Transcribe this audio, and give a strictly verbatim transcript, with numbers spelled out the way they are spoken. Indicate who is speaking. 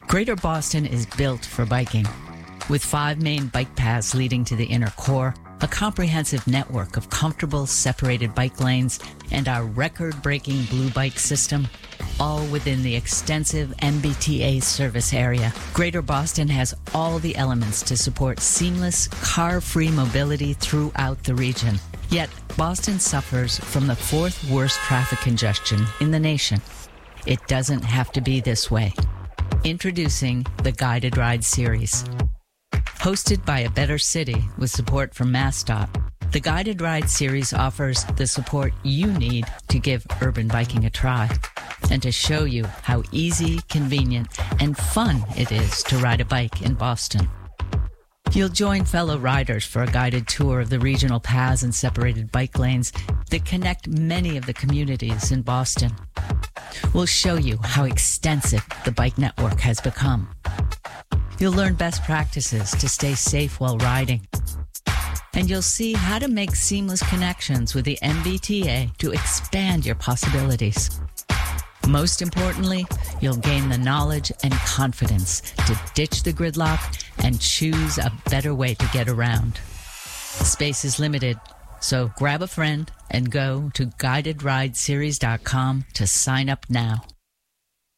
Speaker 1: Greater Boston is built for biking. With five main bike paths leading to the inner core, a comprehensive network of comfortable separated bike lanes, and our record-breaking Blue Bike system, all within the extensive M B T A service area. Greater Boston has all the elements to support seamless, car-free mobility throughout the region. Yet, Boston suffers from the fourth worst traffic congestion in the nation. It doesn't have to be this way. Introducing the Guided Ride Series. Hosted by A Better City with support from MassDOT, the Guided Ride Series offers the support you need to give urban biking a try and to show you how easy, convenient, and fun it is to ride a bike in Boston. You'll join fellow riders for a guided tour of the regional paths and separated bike lanes that connect many of the communities in Boston. We'll show you how extensive the bike network has become. You'll learn best practices to stay safe while riding. And you'll see how to make seamless connections with the M B T A to expand your possibilities. Most importantly, you'll gain the knowledge and confidence to ditch the gridlock and choose a better way to get around. Space is limited, so grab a friend and go to guided ride series dot com to sign up now.